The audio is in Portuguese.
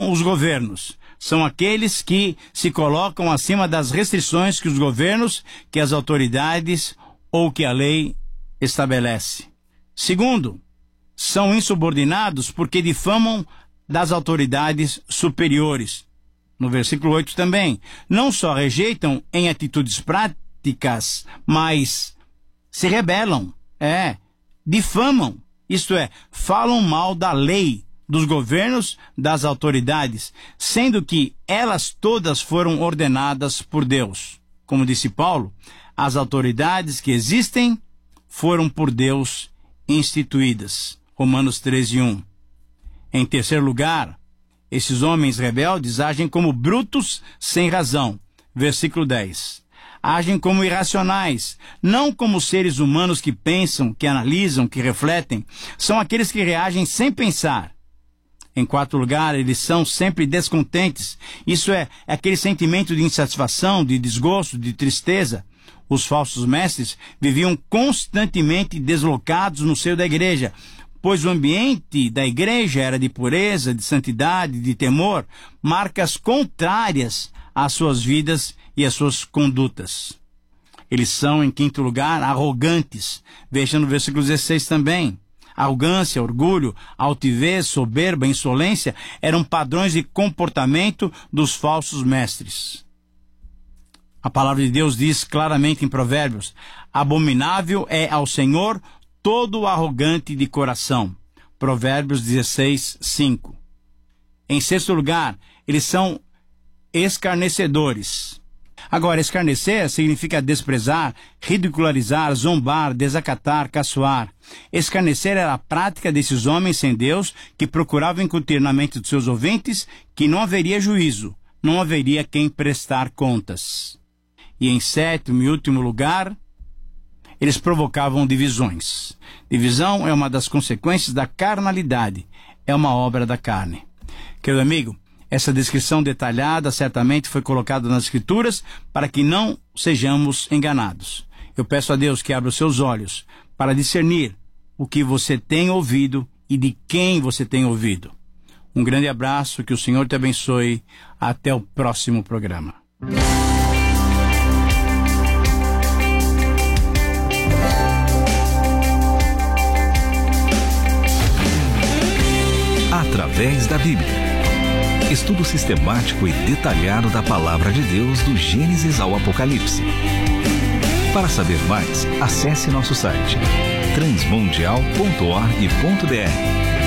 são os governos. São aqueles que se colocam acima das restrições que os governos, que as autoridades ou que a lei estabelece. Segundo, são insubordinados porque difamam das autoridades superiores. No versículo 8 também, não só rejeitam em atitudes práticas, mas se rebelam, difamam, isto é, falam mal da lei, dos governos, das autoridades, sendo que elas todas foram ordenadas por Deus. Como disse Paulo, as autoridades que existem foram por Deus instituídas. Romanos 13:1. Em terceiro lugar, esses homens rebeldes agem como brutos sem razão. Versículo 10. Agem como irracionais, não como seres humanos que pensam, que analisam, que refletem. São aqueles que reagem sem pensar. Em quarto lugar, eles são sempre descontentes. Isso é aquele sentimento de insatisfação, de desgosto, de tristeza. Os falsos mestres viviam constantemente deslocados no seio da igreja, pois o ambiente da igreja era de pureza, de santidade, de temor, marcas contrárias às suas vidas e às suas condutas. Eles são, em quinto lugar, arrogantes. Veja no versículo 16 também. Arrogância, orgulho, altivez, soberba, insolência eram padrões de comportamento dos falsos mestres. A palavra de Deus diz claramente em Provérbios: abominável é ao Senhor todo arrogante de coração. Provérbios 16:5. Em sexto lugar, eles são escarnecedores. Agora, escarnecer significa desprezar, ridicularizar, zombar, desacatar, caçoar. Escarnecer era a prática desses homens sem Deus que procuravam incutir na mente dos seus ouvintes que não haveria juízo, não haveria quem prestar contas. E em sétimo e último lugar, eles provocavam divisões. Divisão é uma das consequências da carnalidade, é uma obra da carne. Querido amigo, essa descrição detalhada certamente foi colocada nas Escrituras para que não sejamos enganados. Eu peço a Deus que abra os seus olhos para discernir o que você tem ouvido e de quem você tem ouvido. Um grande abraço, que o Senhor te abençoe. Até o próximo programa. Através da Bíblia. Estudo sistemático e detalhado da Palavra de Deus do Gênesis ao Apocalipse. Para saber mais, acesse nosso site transmundial.org.br